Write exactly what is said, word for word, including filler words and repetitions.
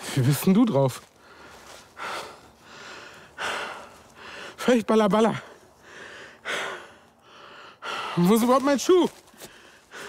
Wie bist denn du drauf? Völlig balla balla. Wo ist überhaupt mein Schuh?